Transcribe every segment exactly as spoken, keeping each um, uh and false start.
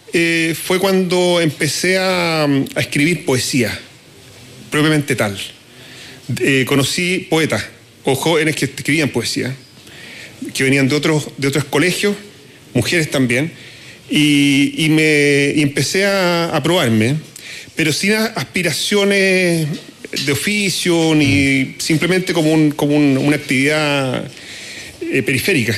eh, fue cuando empecé a, a escribir poesía, propiamente tal. Eh, conocí poetas o jóvenes que escribían poesía, que venían de otros, de otros colegios, mujeres también, y, y, me, y empecé a, a probarme, pero sin aspiraciones de oficio, ni simplemente como, un, como un, una actividad eh, periférica.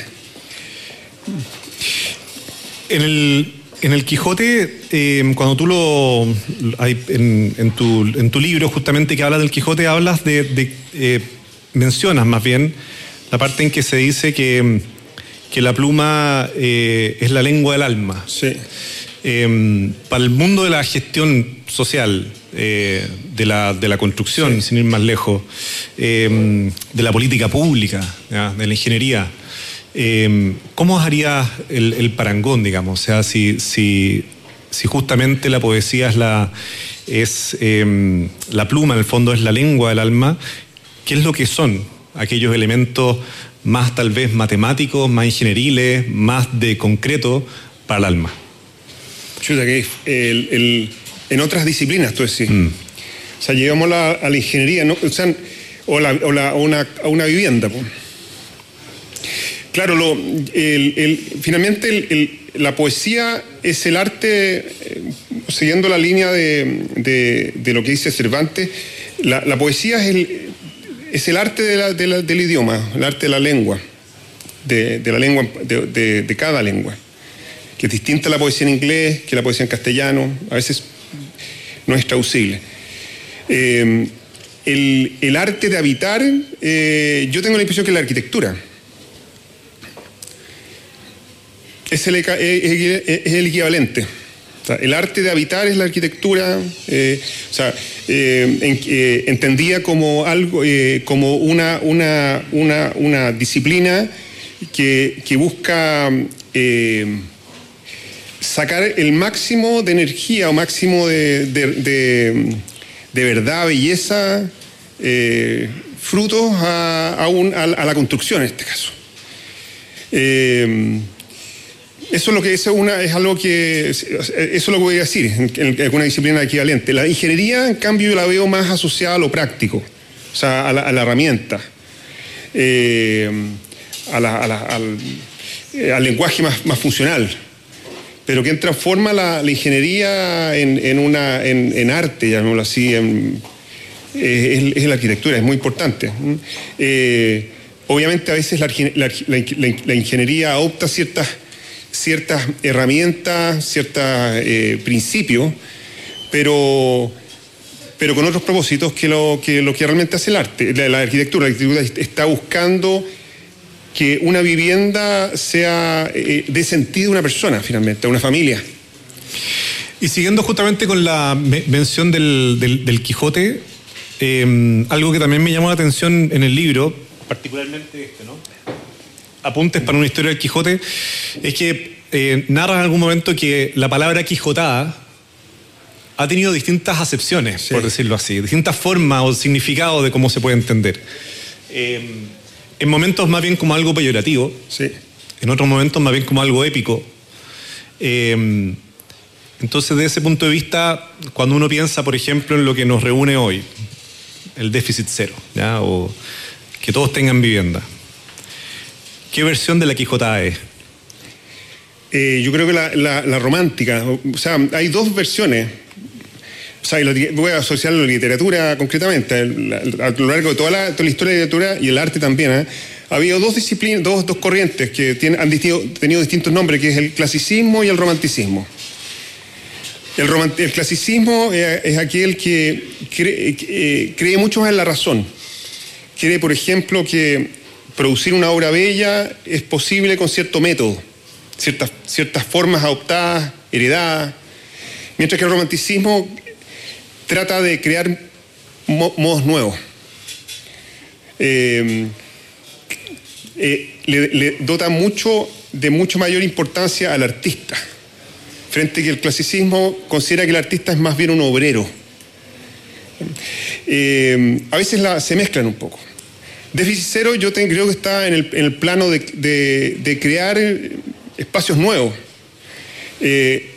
En el, en el Quijote, eh, cuando tú lo... Hay, en, en, tu, en tu libro, justamente, que hablas del Quijote, hablas de... de eh, mencionas, más bien, la parte en que se dice que, que la pluma eh, es la lengua del alma. Sí. Eh, para el mundo de la gestión social, eh, de, la, de la construcción, sí, sin ir más lejos, eh, de la política pública, ¿ya?, de la ingeniería, eh, ¿cómo harías el, el parangón, digamos? O sea, si, si, si justamente la poesía es, la, es eh, la pluma, en el fondo es la lengua del alma, ¿qué es lo que son aquellos elementos más tal vez matemáticos, más ingenieriles, más de concreto para el alma? Chuta, que el, el, en otras disciplinas, tú decís. Mm. O sea, llegamos a la, a la ingeniería, ¿no? O sea, o, la, o la, a, una, a una vivienda. Pues. Claro, lo, el, el, finalmente el, el, la poesía es el arte, eh, siguiendo la línea de, de, de lo que dice Cervantes, la, la poesía es el, es el arte de la, de la, del idioma, el arte de la lengua, de, de la lengua, de, de, de cada lengua, que es distinta a la poesía en inglés, que la poesía en castellano, a veces no es traducible. Eh, el, el arte de habitar, eh, yo tengo la impresión que es la arquitectura. Es el, es, es el equivalente. O sea, el arte de habitar es la arquitectura, eh, o sea, eh, en, eh, entendida como algo, eh, como una, una, una, una disciplina que, que busca eh, sacar el máximo de energía o máximo de, de, de, de verdad, belleza, eh, frutos a, a, un, a, a la construcción en este caso. Eh, Eso es lo que es una es algo que eso es lo que voy a decir en, en una disciplina equivalente. La ingeniería, en cambio, yo la veo más asociada a lo práctico, o sea, a la, a la herramienta, eh, a la, a la, al, al lenguaje más, más funcional, pero que transforma la, la ingeniería en, en una en, en arte, llamémoslo así, en, es, es la arquitectura, es muy importante. Eh, obviamente, a veces la, la, la, la ingeniería adopta ciertas ciertas herramientas, ciertos eh, principios, pero, pero con otros propósitos que lo, que lo que realmente hace el arte, la, la arquitectura. La arquitectura está buscando que una vivienda sea eh, dé sentido a una persona, finalmente, a una familia. Y siguiendo justamente con la me- mención del, del, del Quijote, eh, algo que también me llamó la atención en el libro, particularmente este, ¿no? Apuntes para una historia del Quijote, es que eh, narra en algún momento que la palabra quijotada ha tenido distintas acepciones, sí, por decirlo así, distintas formas o significados de cómo se puede entender. Eh, en momentos más bien como algo peyorativo, sí, en otros momentos más bien como algo épico. Eh, entonces, desde ese punto de vista, cuando uno piensa, por ejemplo, en lo que nos reúne hoy, el déficit cero, ¿ya?, o que todos tengan vivienda, ¿qué versión de la Quijotada es? Eh, yo creo que la, la, la romántica, o sea, hay dos versiones. O sea, voy a asociarlo a la literatura concretamente, a lo largo de toda la, toda la historia de la literatura y el arte también, ¿eh? Ha habido dos disciplinas, dos, dos corrientes que tienen, han tenido, tenido distintos nombres, que es el clasicismo y el romanticismo. El, romant, el clasicismo es, es aquel que cree, que cree mucho más en la razón. Cree, por ejemplo, que producir una obra bella es posible con cierto método, ciertas, ciertas formas adoptadas, heredadas, mientras que el romanticismo trata de crear mo- modos nuevos. Eh, eh, le, le dota mucho de mucho mayor importancia al artista, frente a que el clasicismo considera que el artista es más bien un obrero. Eh, a veces la, se mezclan un poco. Déficit cero yo te, creo que está en el, en el plano de, de, de crear espacios nuevos. Eh,